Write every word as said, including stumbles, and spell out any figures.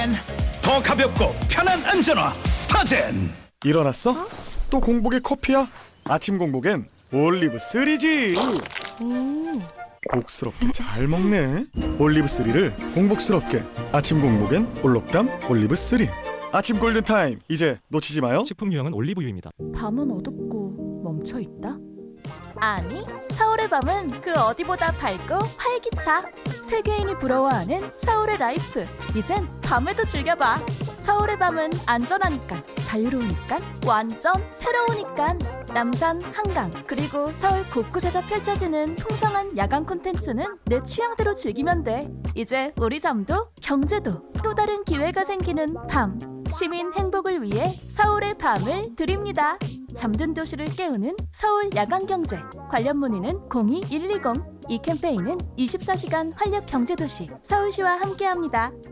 더 가볍고 편한 안전화 스타젠. 일어났어? 어? 또 공복에 커피야? 아침 공복엔 올리브 쓰리지. 음. 복스럽게 잘 먹네. 올리브 쓰리를 공복스럽게. 아침 공복엔 올록담 올리브 쓰리. 아침 골든타임 이제 놓치지 마요. 식품 유형은 올리브유입니다. 밤은 어둡고 멈춰있다? 아니, 서울의 밤은 그 어디보다 밝고 활기차. 세계인이 부러워하는 서울의 라이프. 이젠 밤에도 즐겨봐. 서울의 밤은 안전하니까, 자유로우니까, 완전 새로우니까. 남산, 한강, 그리고 서울 곳곳에서 펼쳐지는 풍성한 야간 콘텐츠는 내 취향대로 즐기면 돼. 이제 우리 잠도 경제도 또 다른 기회가 생기는 밤. 시민 행복을 위해 서울의 밤을 드립니다. 잠든 도시를 깨우는 서울 야간경제. 관련 문의는 공이 일이공. 이 캠페인은 이십사 시간 활력 경제도시 서울시와 함께합니다.